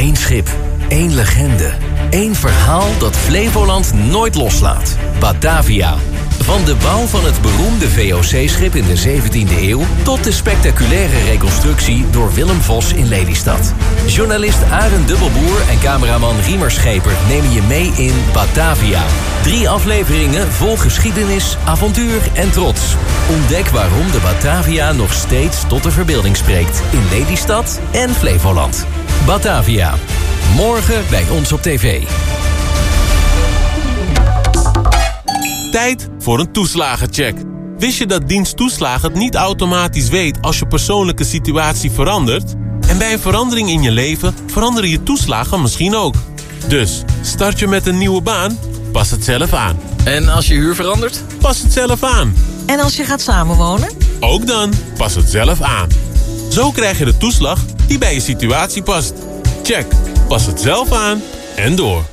Eén schip, één legende, één verhaal dat Flevoland nooit loslaat. Batavia. Van de bouw van het beroemde VOC-schip in de 17e eeuw... tot de spectaculaire reconstructie door Willem Vos in Lelystad. Journalist Arend Dubbelboer en cameraman Riemer Scheper nemen je mee in Batavia. 3 afleveringen vol geschiedenis, avontuur en trots. Ontdek waarom de Batavia nog steeds tot de verbeelding spreekt... in Lelystad en Flevoland. Batavia. Morgen bij ons op tv. Tijd voor een toeslagencheck. Wist je dat dienst toeslagen het niet automatisch weet als je persoonlijke situatie verandert? En bij een verandering in je leven veranderen je toeslagen misschien ook. Dus, start je met een nieuwe baan? Pas het zelf aan. En als je huur verandert? Pas het zelf aan. En als je gaat samenwonen? Ook dan, pas het zelf aan. Zo krijg je de toeslag die bij je situatie past. Check, pas het zelf aan en door.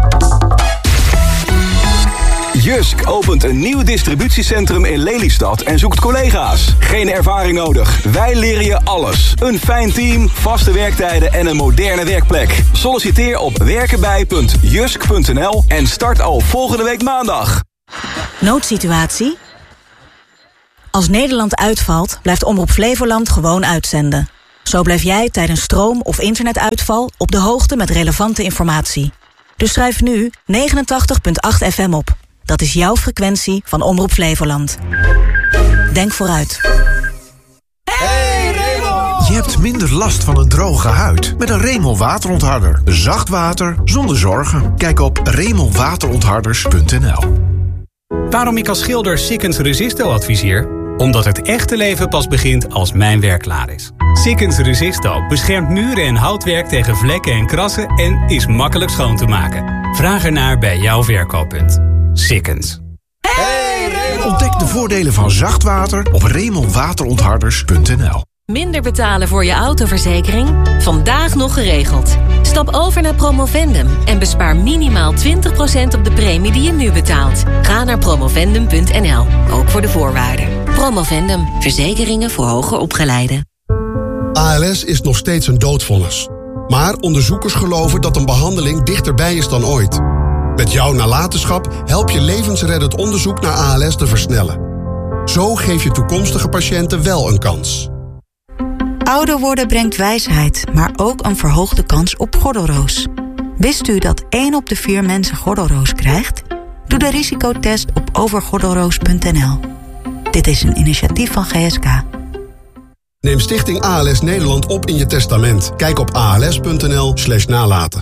Jysk opent een nieuw distributiecentrum in Lelystad en zoekt collega's. Geen ervaring nodig. Wij leren je alles. Een fijn team, vaste werktijden en een moderne werkplek. Solliciteer op werkenbij.jysk.nl en start al volgende week maandag. Noodsituatie? Als Nederland uitvalt, blijft Omroep Flevoland gewoon uitzenden. Zo blijf jij tijdens stroom- of internetuitval op de hoogte met relevante informatie. Dus schrijf nu 89.8 FM op. Dat is jouw frequentie van Omroep Flevoland. Denk vooruit. Hey Remol! Je hebt minder last van een droge huid met een Remol waterontharder. Zacht water zonder zorgen. Kijk op remolwaterontharders.nl. Waarom ik als schilder Sikkens Resisto adviseer? Omdat het echte leven pas begint als mijn werk klaar is. Sikkens Resisto beschermt muren en houtwerk tegen vlekken en krassen en is makkelijk schoon te maken. Vraag ernaar bij jouw verkooppunt. Sikkens. Hey, Remol! Ontdek de voordelen van zacht water op remolwaterontharders.nl. Minder betalen voor je autoverzekering? Vandaag nog geregeld. Stap over naar Promovendum en bespaar minimaal 20% op de premie die je nu betaalt. Ga naar promovendum.nl, ook voor de voorwaarden. Promovendum, verzekeringen voor hoger opgeleiden. ALS is nog steeds een doodvonnis. Maar onderzoekers geloven dat een behandeling dichterbij is dan ooit. Met jouw nalatenschap help je levensreddend onderzoek naar ALS te versnellen. Zo geef je toekomstige patiënten wel een kans. Ouder worden brengt wijsheid, maar ook een verhoogde kans op gordelroos. Wist u dat 1 op de 4 mensen gordelroos krijgt? Doe de risicotest op overgordelroos.nl. Dit is een initiatief van GSK. Neem Stichting ALS Nederland op in je testament. Kijk op als.nl/nalaten.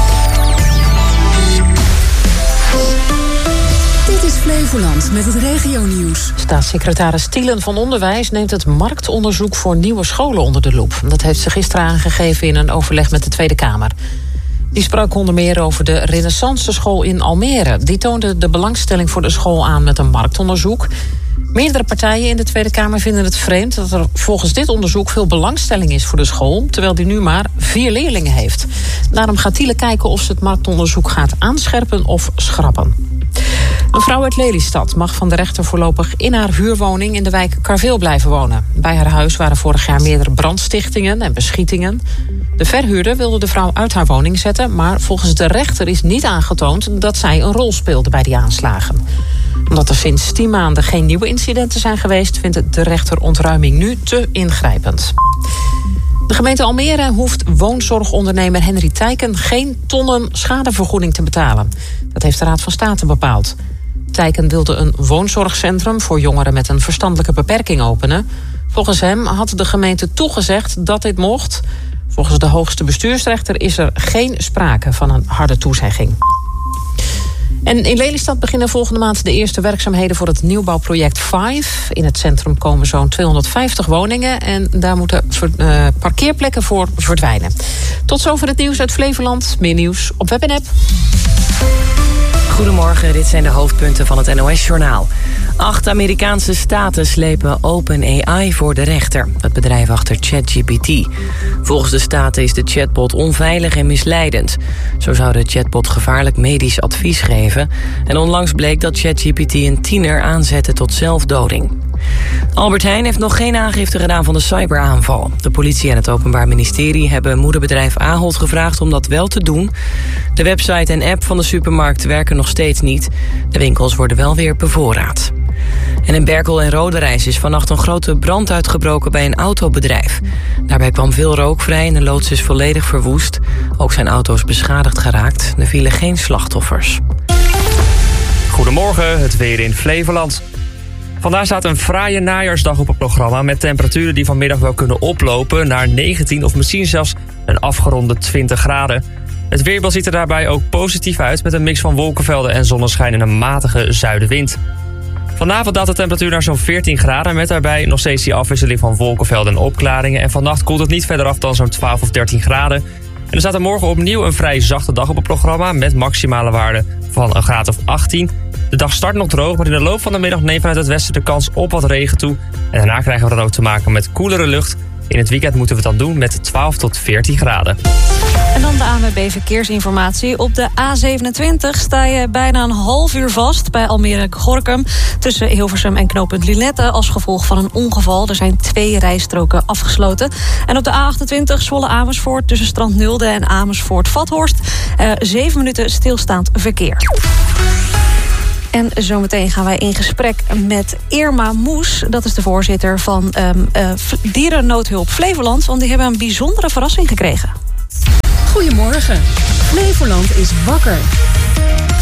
Dit is Flevoland met het regionieuws. Staatssecretaris Thielen van Onderwijs neemt het marktonderzoek voor nieuwe scholen onder de loep. Dat heeft ze gisteren aangegeven in een overleg met de Tweede Kamer. Die sprak onder meer over de Renaissance School in Almere. Die toonde de belangstelling voor de school aan met een marktonderzoek. Meerdere partijen in de Tweede Kamer vinden het vreemd dat er volgens dit onderzoek veel belangstelling is voor de school, terwijl die nu maar 4 leerlingen heeft. Daarom gaat Thielen kijken of ze het marktonderzoek gaat aanscherpen of schrappen. Een vrouw uit Lelystad mag van de rechter voorlopig in haar huurwoning in de wijk Karweel blijven wonen. Bij haar huis waren vorig jaar meerdere brandstichtingen en beschietingen. De verhuurder wilde de vrouw uit haar woning zetten, maar volgens de rechter is niet aangetoond dat zij een rol speelde bij die aanslagen. Omdat er sinds 10 maanden geen nieuwe incidenten zijn geweest, vindt de rechter ontruiming nu te ingrijpend. De gemeente Almere hoeft woonzorgondernemer Henry Tijken geen tonnen schadevergoeding te betalen. Dat heeft de Raad van State bepaald. Tijken wilde een woonzorgcentrum voor jongeren met een verstandelijke beperking openen. Volgens hem had de gemeente toegezegd dat dit mocht. Volgens de hoogste bestuursrechter is er geen sprake van een harde toezegging. En in Lelystad beginnen volgende maand de eerste werkzaamheden voor het nieuwbouwproject 5. In het centrum komen zo'n 250 woningen en daar moeten parkeerplekken voor verdwijnen. Tot zover het nieuws uit Flevoland. Meer nieuws op web en app. Goedemorgen, dit zijn de hoofdpunten van het NOS-journaal. 8 Amerikaanse staten slepen OpenAI voor de rechter, het bedrijf achter ChatGPT. Volgens de staten is de chatbot onveilig en misleidend. Zo zou de chatbot gevaarlijk medisch advies geven. En onlangs bleek dat ChatGPT een tiener aanzette tot zelfdoding. Albert Heijn heeft nog geen aangifte gedaan van de cyberaanval. De politie en het Openbaar Ministerie hebben moederbedrijf Ahold gevraagd om dat wel te doen. De website en app van de supermarkt werken nog steeds niet. De winkels worden wel weer bevoorraad. En in Berkel en Roderijs is vannacht een grote brand uitgebroken bij een autobedrijf. Daarbij kwam veel rook vrij en de loods is volledig verwoest. Ook zijn auto's beschadigd geraakt. Er vielen geen slachtoffers. Goedemorgen, het weer in Flevoland. Vandaag staat een fraaie najaarsdag op het programma met temperaturen die vanmiddag wel kunnen oplopen naar 19 of misschien zelfs een afgeronde 20 graden. Het weerbeeld ziet er daarbij ook positief uit met een mix van wolkenvelden en zonneschijn en een matige zuidenwind. Vanavond daalt de temperatuur naar zo'n 14 graden met daarbij nog steeds die afwisseling van wolkenvelden en opklaringen. En vannacht koelt het niet verder af dan zo'n 12 of 13 graden. En er staat er morgen opnieuw een vrij zachte dag op het programma met maximale waarden van een graad of 18. De dag start nog droog, maar in de loop van de middag neemt vanuit het westen de kans op wat regen toe. En daarna krijgen we dan ook te maken met koelere lucht. In het weekend moeten we het dan doen met 12 tot 14 graden. En dan de ANWB Verkeersinformatie. Op de A27 sta je bijna een half uur vast bij Almere-Gorinchem tussen Hilversum en knooppunt Lunette als gevolg van een ongeval. Er zijn 2 rijstroken afgesloten. En op de A28 Zwolle-Amersfoort tussen Strand Nulde en Amersfoort-Vathorst 7 minuten stilstaand verkeer. En zometeen gaan wij in gesprek met Irma Moes. Dat is de voorzitter van Dierennoodhulp Flevoland. Want die hebben een bijzondere verrassing gekregen. Goedemorgen. Flevoland is wakker.